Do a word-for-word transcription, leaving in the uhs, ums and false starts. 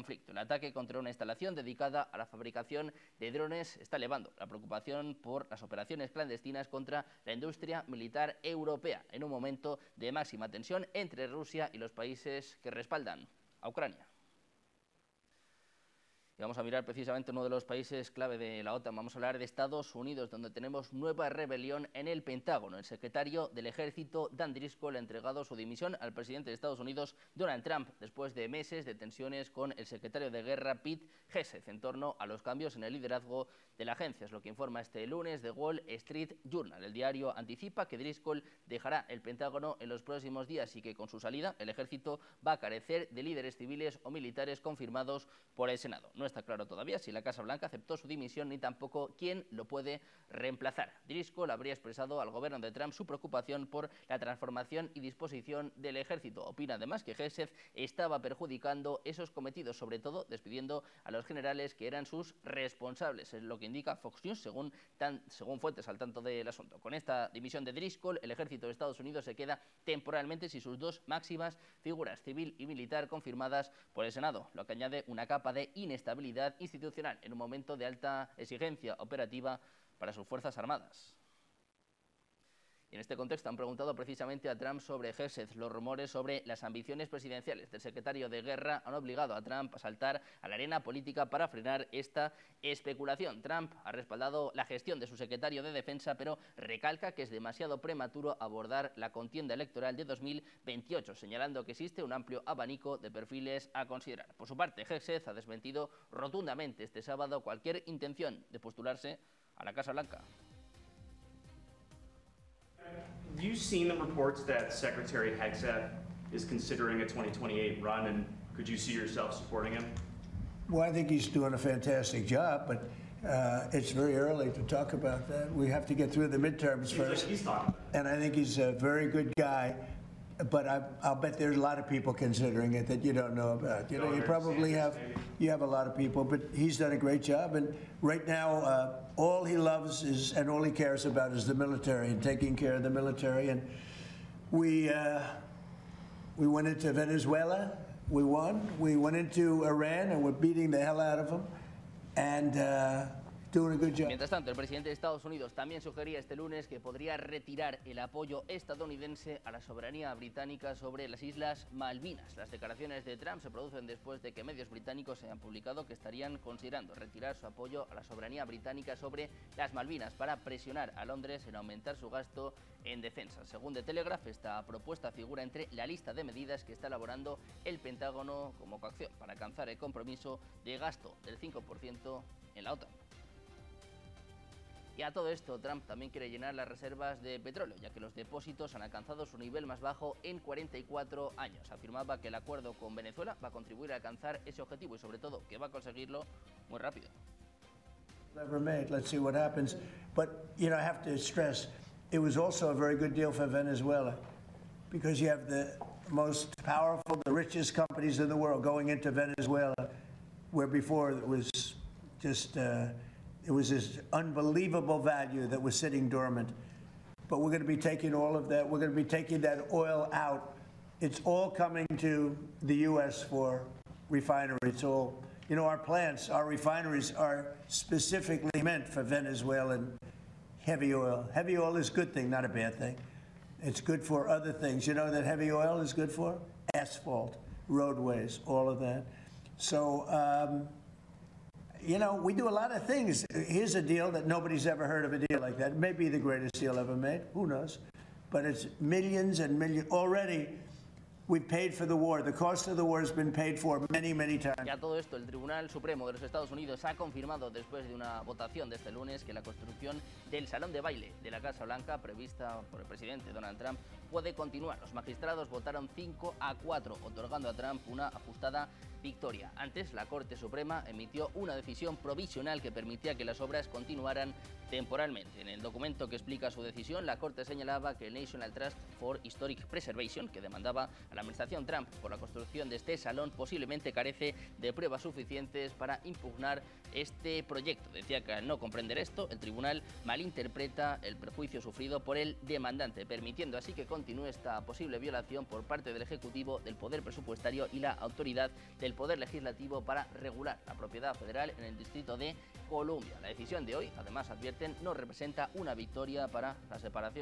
conflicto. El ataque contra una instalación dedicada a la fabricación de drones está elevando la preocupación por las operaciones clandestinas contra la industria militar europea, en un momento de máxima tensión entre Rusia y los países que respaldan a Ucrania. Y vamos a mirar precisamente uno de los países clave de la OTAN. Vamos a hablar de Estados Unidos, donde tenemos nueva rebelión en el Pentágono. El secretario del Ejército, Dan Driscoll, ha entregado su dimisión al presidente de Estados Unidos, Donald Trump, después de meses de tensiones con el secretario de Guerra, Pete Hegseth, en torno a los cambios en el liderazgo de la agencia. Es lo que informa este lunes The Wall Street Journal. El diario anticipa que Driscoll dejará el Pentágono en los próximos días y que con su salida el ejército va a carecer de líderes civiles o militares confirmados por el Senado. No está claro todavía si la Casa Blanca aceptó su dimisión ni tampoco quién lo puede reemplazar. Driscoll habría expresado al gobierno de Trump su preocupación por la transformación y disposición del ejército. Opina además que Hegseth estaba perjudicando esos cometidos, sobre todo despidiendo a los generales que eran sus responsables, es lo que indica Fox News según, tan, según fuentes al tanto del asunto. Con esta dimisión de Driscoll, el ejército de Estados Unidos se queda temporalmente sin sus dos máximas figuras, civil y militar, confirmadas por el Senado, lo que añade una capa de inestabilidad institucional en un momento de alta exigencia operativa para sus Fuerzas Armadas. Y en este contexto han preguntado precisamente a Trump sobre Hegseth. Los rumores sobre las ambiciones presidenciales del secretario de Guerra han obligado a Trump a saltar a la arena política para frenar esta especulación. Trump ha respaldado la gestión de su secretario de Defensa, pero recalca que es demasiado prematuro abordar la contienda electoral de dos mil veintiocho, señalando que existe un amplio abanico de perfiles a considerar. Por su parte, Hegseth ha desmentido rotundamente este sábado cualquier intención de postularse a la Casa Blanca. Have you seen the reports that Secretary Hegseth is considering a twenty twenty-eight run, and could you see yourself supporting him? Well, I think he's doing a fantastic job, but uh, it's very early to talk about that. We have to get through the midterms Seems first. like he's talking about it. And I think he's a very good guy, but I, I'll bet there's a lot of people considering it that you don't know about. You know, you probably have, you have a lot of people, but he's done a great job. And right now, uh, all he loves is, and all he cares about is the military and taking care of the military. And we, uh, we went into Venezuela, we won. We went into Iran and we're beating the hell out of them. And uh, doing a good job. Mientras tanto, el presidente de Estados Unidos también sugería este lunes que podría retirar el apoyo estadounidense a la soberanía británica sobre las Islas Malvinas. Las declaraciones de Trump se producen después de que medios británicos hayan publicado que estarían considerando retirar su apoyo a la soberanía británica sobre las Malvinas para presionar a Londres en aumentar su gasto en defensa. Según The Telegraph, esta propuesta figura entre la lista de medidas que está elaborando el Pentágono como coacción para alcanzar el compromiso de gasto del cinco por ciento en la OTAN. Y a todo esto, Trump también quiere llenar las reservas de petróleo, ya que los depósitos han alcanzado su nivel más bajo en cuarenta y cuatro años. Afirmaba que el acuerdo con Venezuela va a contribuir a alcanzar ese objetivo y, sobre todo, que va a conseguirlo muy rápido. Ever made. Let's see what happens. But, you know, I have to stress, it was also a very good deal for Venezuela because you have the most powerful, the richest companies in the world going into Venezuela, where before it was just... Uh, It was this unbelievable value that was sitting dormant. But we're going to be taking all of that. We're going to be taking that oil out. It's all coming to the U S for refinery. It's all, you know, our plants, our refineries are specifically meant for Venezuelan heavy oil. Heavy oil is a good thing, not a bad thing. It's good for other things. You know that heavy oil is good for? Asphalt, roadways, all of that. So, um, you know, we do a lot of things. Here's a deal that nobody's ever heard of a deal like that. It may be the greatest deal ever made. Who knows? But it's millions and millions. Already, we've paid for the war. The cost of the war has been paid for many, many times. Y a todo esto, el Tribunal Supremo de los Estados Unidos ha confirmado después de una votación de este lunes que la construcción del salón de baile de la Casa Blanca, prevista por el presidente Donald Trump, puede continuar. Los magistrados votaron cinco a cuatro, otorgando a Trump una ajustada victoria. Antes, la Corte Suprema emitió una decisión provisional que permitía que las obras continuaran temporalmente. En el documento que explica su decisión, la Corte señalaba que el National Trust for Historic Preservation, que demandaba a la administración Trump por la construcción de este salón, posiblemente carece de pruebas suficientes para impugnar este proyecto. Decía que al no comprender esto, el tribunal malinterpreta el perjuicio sufrido por el demandante, permitiendo así que continúe continúe esta posible violación por parte del Ejecutivo, del Poder Presupuestario y la autoridad del Poder Legislativo para regular la propiedad federal en el Distrito de Columbia. La decisión de hoy, además advierten, no representa una victoria para la separación